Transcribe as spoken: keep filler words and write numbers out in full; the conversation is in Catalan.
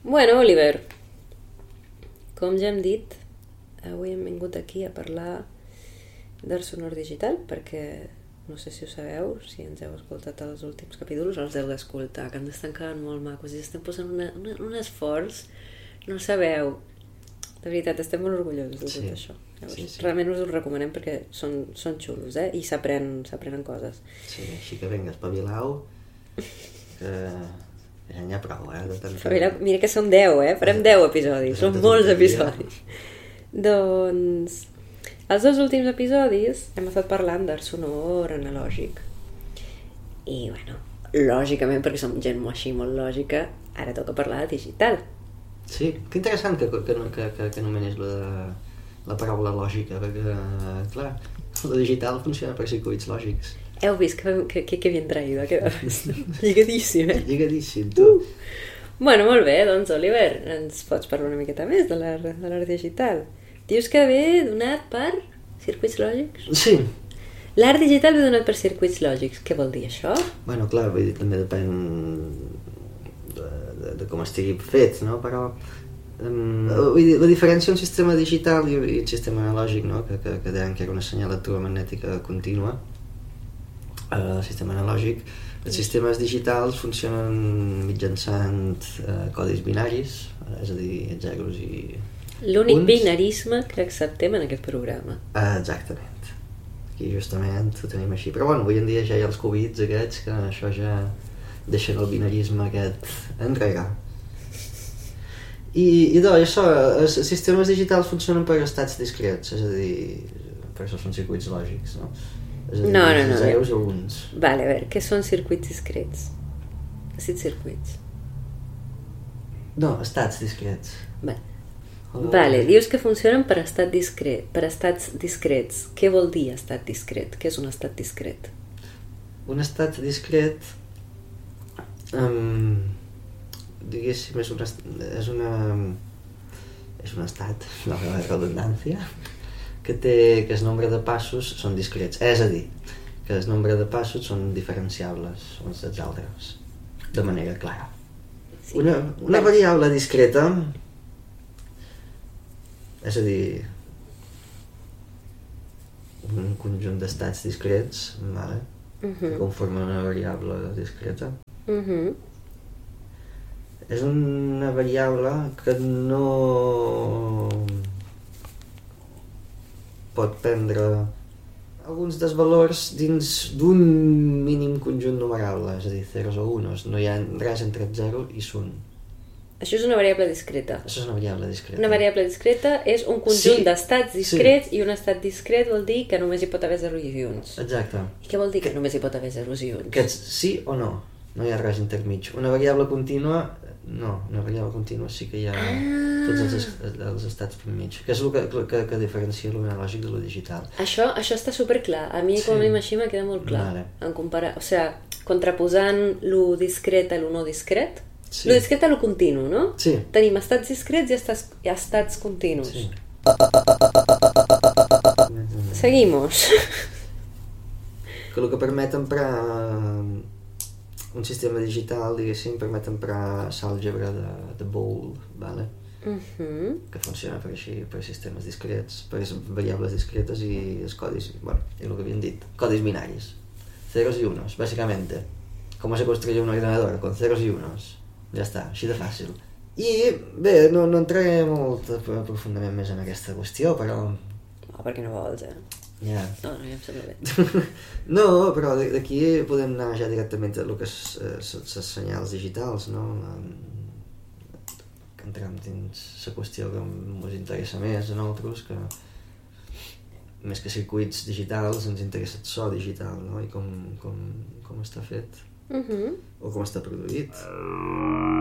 Bueno, Oliver, com ja hem dit, avui hem vingut aquí a parlar d'art sonor digital perquè no sé si ho sabeu, si ens heu escoltat els últims capítols o els heu d'escoltar, que ens estan quedant molt macos i estem posant una, una, un esforç, no ho sabeu, de veritat, estem molt orgullosos de tot sí. això. Llavors, sí, sí. Realment us ho recomanem perquè són, són xulos, eh? I s'aprenen, s'aprenen coses. Sí, així que vinga, espavilau, que ja n'hi ha prou, eh? De tant que... Mira, mira que són deu, eh? Farem deu episodis, són molts episodis. Doncs... Els dos últims episodis hem estat parlant d'art sonor analògic. I, bueno, lògicament, perquè som gent així molt lògica, ara toca parlar de digital. Sí, que interessant que, que, que, que, que anomenis la, la paraula lògica, perquè, clar, la digital funciona per circuits lògics. Heu vist que, que, que, que bien traïdo, que lligadíssim, eh? Lligadíssim, tu. Uh. Bueno, molt bé, doncs, Oliver, ens pots parlar una miqueta més de l'art, de l'art digital? Dius que ve donat per circuits lògics? Sí. L'art digital ve donat per circuits lògics. Què vol dir això? Bueno, clar, vull dir, també depèn de, de, de com estigui fet, no? Però um, vull dir, la diferència un sistema digital i un sistema analògic, no? Que, que, que deien que era una senyal electromagnètica contínua, el sistema analògic, els sistemes digitals funcionen mitjançant uh, codis binaris, és a dir, zeros i... L'únic binarisme que acceptem en aquest programa. Ah, exactament. Aquí justament ho tenim així. Però bueno, avui en dia ja hi ha els qubits aquests que això ja deixen el binarisme aquest enrere. I, i doncs això, els sistemes digitals funcionen per estats discrets, és a dir, per això són circuits lògics, no? És a dir, no, no, no. zeros o uns. Vale, a veure, què són circuits discrets? Estats circuits. No, estats discrets. Vale. Vale, dius que funcionen per estat discret, per estats discrets. Què vol dir estat discret? Què és un estat discret? Un estat discret, um, diguéssim, és, una, és, una, és un estat, no la redundància, que té que el nombre de passos són discrets. És a dir, que el nombre de passos són diferenciables uns dels altres, de manera clara. Sí. Una, una variable discreta, és a dir, un conjunt d'estats discrets, vale? Uh-huh. Que conformen una variable discreta. Uh-huh. És una variable que no pot prendre alguns dels valors dins d'un mínim conjunt numerable, és a dir, zeros o unos. No hi ha res entre el zero i un. Això és una variable discreta. Això és una variable discreta. Una variable discreta és un conjunt sí, d'estats discrets sí. I un estat discret vol dir que només hi pot haver zeros i uns. Exacte. I què vol dir que només hi pot haver zeros i uns? Que ets sí o no. No hi ha res intermig. Una variable contínua, no. Una variable contínua sí que hi ha ah. tots els, els estats per mig. Que és el que, que, que diferencia l'analògic de lo digital. Això, això està superclar. A mi com a mínim així m'ha quedat molt clar. Vale. En comparar, o sigui, contraposant lo discret a lo no discret. Sí. Lo discret a lo continu, no? Sí. Tenim estats discrets i estats, i estats continus. Sí. Seguimos. Que el que permet emprar un sistema digital, diguéssim, permet emprar l'àlgebra de, de Boole, vale? Uh-huh. Que funciona per així, per sistemes discrets, per variables discretes i els codis, bueno, és el que havíem dit, codis binaris, ceros i unos, básicamente. Com se construye un ordenador, con ceros i unos. Ja està, així de fàcil. I bé, no, no entraré molt profundament més en aquesta qüestió, però... No, perquè no vols, eh? Ja. No, no, ja em sembla bé. No, però d'aquí podem anar ja directament a el que és les senyals digitals, no? Que entrem dins la qüestió que ens interessa més a nosaltres, que més que circuits digitals ens interessa el so digital, no? I com, com, com està fet. Uh-huh. O com està produït.